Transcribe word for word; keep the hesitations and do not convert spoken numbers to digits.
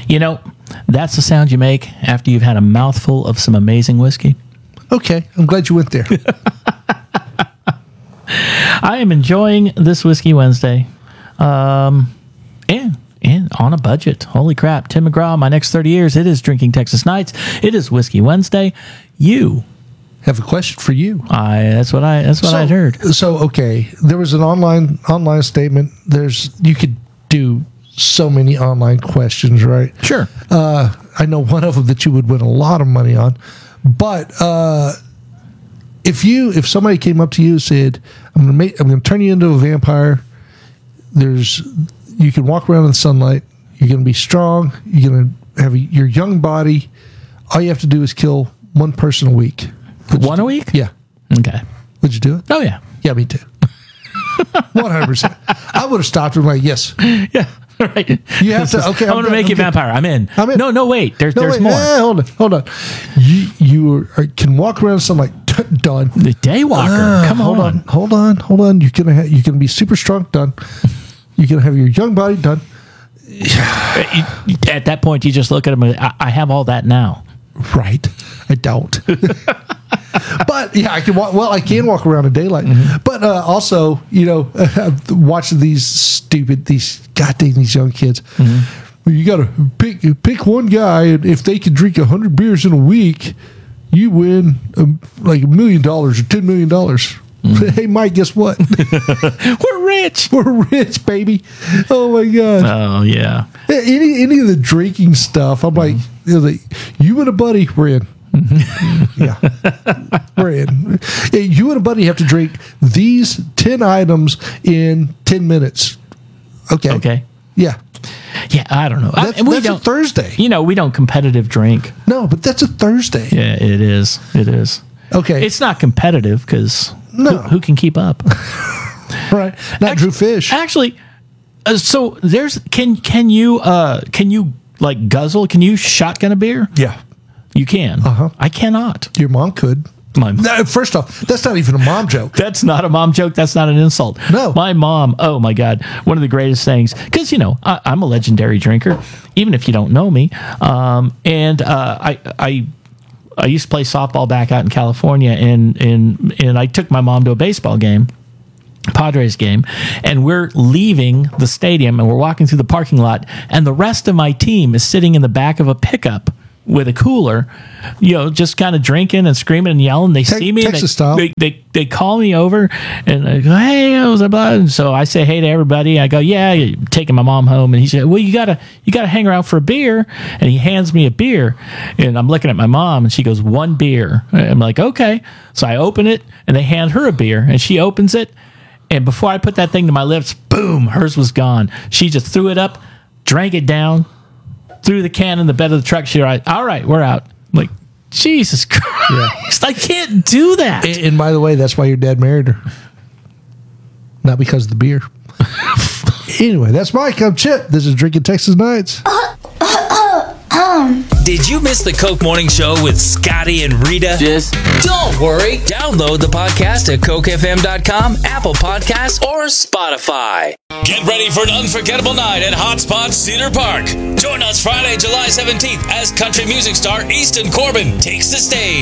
You know, that's the sound you make after you've had a mouthful of some amazing whiskey. Okay, I'm glad you went there. I am enjoying this Whiskey Wednesday. Um, and, and on a budget. Holy crap. Tim McGraw, my next thirty years. It is Drinking Texas Nights. It is Whiskey Wednesday. You have a question for you. I that's what I that's what so, I'd heard. So okay, there was an online online statement. There's you could do so many online questions, right? Sure. Uh, I know one of them that you would win a lot of money on, but uh, if you if somebody came up to you and said, "I'm gonna make I'm gonna turn you into a vampire," there's you can walk around in the sunlight. You're gonna be strong. You're gonna have your young body. All you have to do is kill one person a week. Would One a week? Yeah. Okay. Would you do it? Oh, yeah. Yeah, me too. one hundred percent. I would have stopped and like, yes. Yeah. Right. You have to, okay. I'm, I'm going to make I'm you a vampire. I'm in. I'm in. No, no, wait. There's, no, there's wait. more. Eh, hold on. Hold on. You, you are, can walk around some like, t- done. The Daywalker. Uh, Come hold on. on. Hold on. Hold on. You're going to ha- you're going to be super strong. Done. You're going to have your young body. Done. At that point, you just look at him and I, I have all that now. Right. I don't. But yeah, I can walk. Well, I can walk around in daylight. Mm-hmm. But uh, also, you know, watching these stupid, these goddamn these young kids. Mm-hmm. You got to pick pick one guy, and if they can drink a hundred beers in a week, you win um, like a million dollars or ten million dollars. Mm-hmm. Hey, Mike, guess what? We're rich. We're rich, baby. Oh my god. Oh yeah. Any any of the drinking stuff, I'm like, you know, the, you and a buddy, we're in. Yeah, we're in. Hey, you and a buddy have to drink these ten items in ten minutes. Okay. Okay. Yeah. Yeah, I don't know. That's, I, we that's don't, a Thursday. You know, we don't competitive drink. No, but that's a Thursday. Yeah, it is. It is. Okay. It's not competitive because no. who, who can keep up? Right. Not actually, Drew Fish. Actually, uh, so there's can can you uh can you like guzzle? Can you shotgun a beer? Yeah. You can. Uh-huh. I cannot. Your mom could. My no, first off, that's not even a mom joke. That's not a mom joke. That's not an insult. No. My mom, oh my God, one of the greatest things, because, you know, I, I'm a legendary drinker, even if you don't know me. Um, and uh, I, I, I used to play softball back out in California, and, and, and I took my mom to a baseball game. Padres game, and we're leaving the stadium and we're walking through the parking lot, and the rest of my team is sitting in the back of a pickup with a cooler, you know, just kind of drinking and screaming and yelling. They Te- see me, Texas and they, style. they, they they call me over, and I go, "Hey," I was like, so I say hey to everybody. I go, "Yeah," you're taking my mom home, and he said, "Well, you gotta you gotta hang around for a beer," and he hands me a beer, and I'm looking at my mom, and she goes, "One beer." I'm like, "Okay," so I open it, and they hand her a beer, and she opens it. And before I put that thing to my lips, boom, hers was gone. She just threw it up, drank it down, threw the can in the bed of the truck. She right, all right, we're out. I'm like, Jesus Christ, yeah. I can't do that. And, and by the way, that's why your dad married her. Not because of the beer. Anyway, that's Mike. I'm Chip. This is Drinking Texas Nights. Did you miss the Coke Morning Show with Scotty and Rita? Yes. Don't worry. Download the podcast at coke f m dot com, Apple Podcasts, or Spotify. Get ready for an unforgettable night at Hotspot Cedar Park. Join us Friday, July seventeenth as country music star Easton Corbin takes the stage.